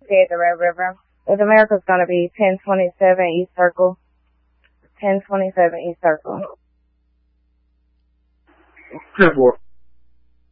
the Red River. With America's going to be 1027 East Circle. 1027 East Circle. 10-4.